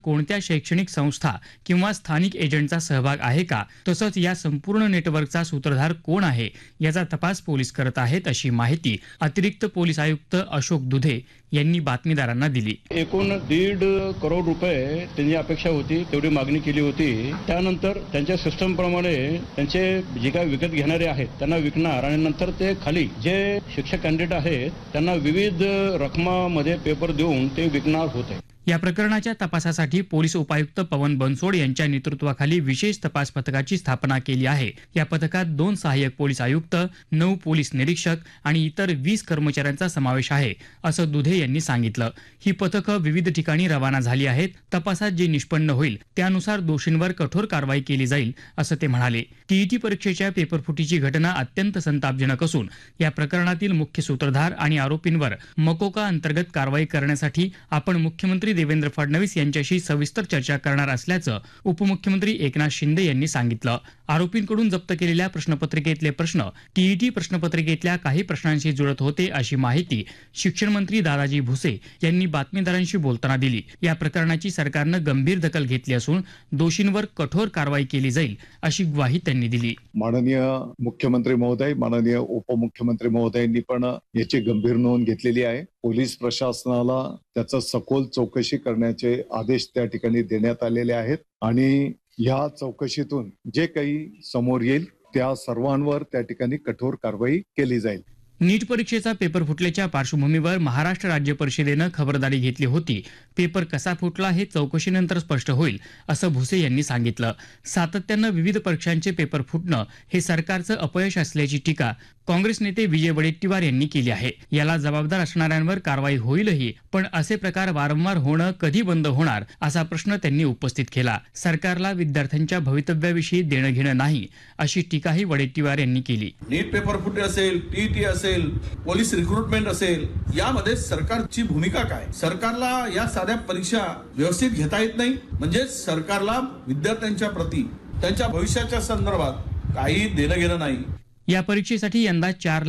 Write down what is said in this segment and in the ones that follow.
कोणत्या शैक्षणिक संस्था किंवा स्थानिक एजंटचा सहभाग आहे का, तसंच या संपूर्ण नेटवर्कचा सूत्रधार कोण आहे याचा तपास पोलीस करत आहेत, अशी माहिती अतिरिक्त पोलीस आयुक्त अशोक दुधे यांनी बातमीदारांना दिली. एकूण 1.5 करोड रुपये त्यांची अपेक्षा होती, तेवढी मागणी केली होती. त्यानंतर त्यांच्या सिस्टम प्रमाणे त्यांचे जे काही विकत घेणारे आहेत त्यांना विकणार आणि नंतर ते खाली जे शिक्षक कॅन्डिडेट आहेत त्यांना विविध रकमामध्ये पेपर देऊन ते विकणार होते. या प्रकरणाच्या तपासासाठी पोलीस उपायुक्त पवन बनसोड यांच्या नेतृत्वाखाली विशेष तपास पथकाची स्थापना केली आहे. या पथकात 2 सहाय्यक पोलीस आयुक्त, 9 पोलीस निरीक्षक आणि इतर 20 कर्मचाऱ्यांचा समावेश आहे, असं दुधे यांनी सांगितलं. ही पथकं विविध ठिकाणी रवाना झाली आहेत. तपासात जे निष्पन्न होईल त्यानुसार दोषींवर कठोर कारवाई केली जाईल, असं ते म्हणाले. टीईटी परीक्षेच्या पेपरफुटीची घटना अत्यंत संतापजनक असून या प्रकरणातील मुख्य सूत्रधार आणि आरोपींवर मकोका अंतर्गत कारवाई करण्यासाठी आपण मुख्यमंत्री देवेंद्र फडणवीस यांच्याशी सविस्तर चर्चा करणार असल्याचं उपमुख्यमंत्री एकनाथ शिंदे यांनी सांगितलं. आरोपींकडून जप्त केलेल्या प्रश्नपत्रिकेतले प्रश्न टीईटी प्रश्नपत्रिकेतल्या काही प्रश्नांशी जुळत होते, अशी माहिती शिक्षण मंत्री दादाजी भुसे यांनी बातमीदारांशी बोलताना दिली. या प्रकरणाची सरकारनं गंभीर दखल घेतली असून दोषींवर कठोर कारवाई केली जाईल, अशी ग्वाही त्यांनी दिली. माननीय मुख्यमंत्री महोदय, माननीय उपमुख्यमंत्री महोदयांनी पण याची गंभीर नोंद घेतलेली आहे. पोलीस प्रशासनाला त्याचं सखोल चौकशी करण्याचे आदेश त्या ठिकाणी देण्यात आलेले आहेत आणि या चौकशीतून जे काही समोर येईल त्या सर्वांवर त्या ठिकाणी कठोर कारवाई केली जाईल. नीट परीक्षेचा पेपर फुटल्याच्या पार्श्वभूमीवर महाराष्ट्र राज्य परिषदेनं खबरदारी घेतली होती. पेपर कसा फुटला हे चौकशीनंतर स्पष्ट होईल, असं भुसे यांनी सांगितलं. सातत्यानं विविध परीक्षांचे पेपर फुटणं हे सरकारचं अपयश असल्याची टीका काँग्रेस नेते विजय वडेट्टीवार यांनी केली आहे. याला जबाबदार असणाऱ्यांवर कारवाई होईलही, पण असे प्रकार वारंवार होणं कधी बंद होणार, असा प्रश्न त्यांनी उपस्थित केला. सरकारला विद्यार्थ्यांच्या भवितव्याविषयी देणं घेणं नाही, अशी टीकाही वडेट्टीवार यांनी केली. नीट पेपर फुटे असेल, टीईटी असेल, पोलीस रिक्रुटमेंट असेल, यामध्ये सरकारची भूमिका काय? सरकारला या साध्या परीक्षा व्यवस्थित घेता येत नाही, म्हणजे सरकारला विद्यार्थ्यांच्या प्रती त्यांच्या भविष्याच्या संदर्भात काही देणं घेणं नाही. या परीक्षेसाठी यंदा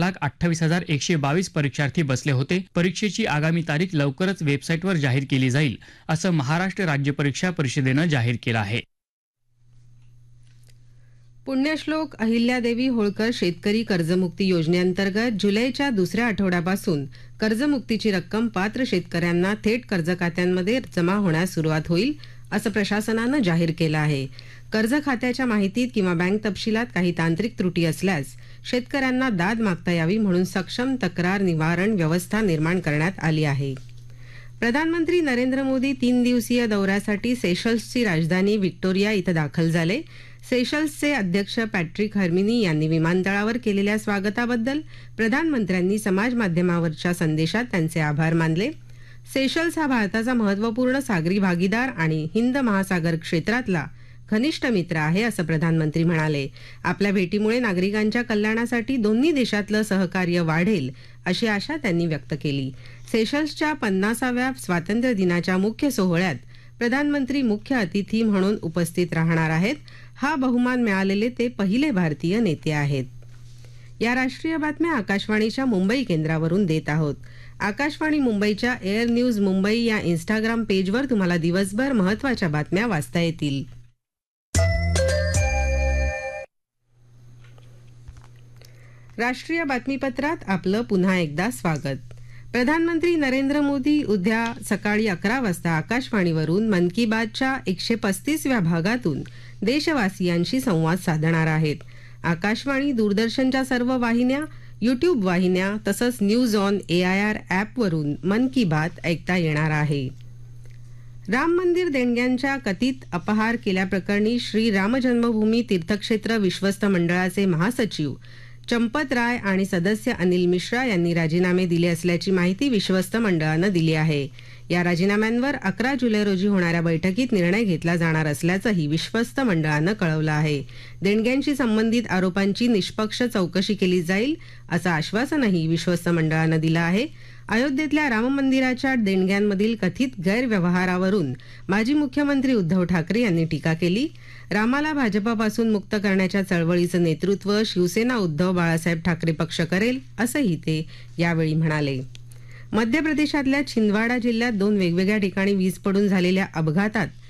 4,28,122 परीक्षार्थी बसले होते. परीक्षेची आगामी तारीख लवकरच वेबसाईटवर जाहीर केली जाईल, असं महाराष्ट्र राज्य परीक्षा परिषदेनं जाहीर केलं आहे. पुण्यश्लोक अहिल्यादेवी होळकर शेतकरी कर्जमुक्ती योजनेअंतर्गत जुलैच्या दुसऱ्या आठवड्यापासून कर्जमुक्तीची रक्कम पात्र शेतकऱ्यांना थेट कर्ज खात्यांमध्ये जमा होण्यास सुरुवात होईल, असं प्रशासनानं जाहीर केलं आहे. कर्ज खात्याच्या माहितीत किंवा बँक तपशिलात काही तांत्रिक त्रुटी असल्यास शेतकऱ्यांना दाद मागता यावी म्हणून सक्षम तक्रार निवारण व्यवस्था निर्माण करण्यात आली आहे. प्रधानमंत्री नरेंद्र मोदी 3 दिवसीय दौऱ्यासाठी सेशल्सची राजधानी व्हिक्टोरिया इथं दाखल झाले. सेशल्सचे अध्यक्ष पॅट्रिक हर्मिनी यांनी विमानतळावर केलेल्या स्वागताबद्दल प्रधानमंत्र्यांनी समाज माध्यमावरच्या संदेशात त्यांचे आभार मानले. सेशल्स हा भारताचा महत्त्वपूर्ण सागरी भागीदार आणि हिंद महासागर क्षेत्रातला घनिष्ठ मित्र आहे, असं प्रधानमंत्री म्हणाले. आपल्या भेटीमुळे नागरिकांच्या कल्याणासाठी दोन्ही देशातलं सहकार्य वाढेल, अशी आशा त्यांनी व्यक्त केली. सेशल्सच्या 50व्या स्वातंत्र्य दिनाच्या मुख्य सोहळ्यात प्रधानमंत्री मुख्य अतिथी म्हणून उपस्थित राहणार आहेत. हा बहुमान मिळालेले ते पहिले भारतीय नेते आहेत. या राष्ट्रीय बातम्या आकाशवाणीच्या मुंबई केंद्रावरून देत आहोत. आकाशवाणी मुंबईच्या एअर न्यूज मुंबई या इंस्टाग्राम पेजवर तुम्हाला दिवसभर महत्त्वाच्या बातम्या वाचता येतील. राष्ट्रीय बातमीपत्रात आपलं पुन्हा एकदा स्वागत. प्रधानमंत्री नरेंद्र मोदी उद्या सकाळी 11 वाजता आकाशवाणीवरून मन की बातच्या 135व्या भागातून देशवासियांशी संवाद साधणार आहेत. आकाशवाणी, दूरदर्शनच्या सर्व वाहिन्या, यूट्यूब वाहिन्या तसंच न्यूज ऑन AIR ॲपवरून मन की बात ऐकता येणार आहे. राम मंदिर देणग्यांच्या कथित अपहार केल्याप्रकरणी श्री राम जन्मभूमी तीर्थक्षेत्र विश्वस्त मंडळाचे महासचिव चंपत राय आणि सदस्य अनिल मिश्रा यांनी राजीनामे दिले असल्याची माहिती विश्वस्त मंडळानं दिली आहे. या राजीनाम्यांवर 11 जुलै रोजी होणाऱ्या बैठकीत निर्णय घेतला जाणार असल्याचंही विश्वस्त मंडळानं कळवलं आहे. देणग्यांशी संबंधित आरोपांची निष्पक्ष चौकशी केली जाईल, असं आश्वासनही विश्वस्त मंडळानं दिलं आहे. अयोध्येतल्या राम मंदिराच्या देणग्यांमधील कथित गैरव्यवहारावरून माजी मुख्यमंत्री उद्धव ठाकरे यांनी टीका केली. रामाला भाजपापासून मुक्त करण्याच्या चळवळीचं नेतृत्व शिवसेना उद्धव बाळासाहेब ठाकरे पक्ष करेल, असंही ते यावेळी म्हणाले. मध्य प्रदेशातल्या छिंदवाडा जिल्ह्यात 2 वेगवेगळ्या ठिकाणी वीज पडून झालेल्या अपघातात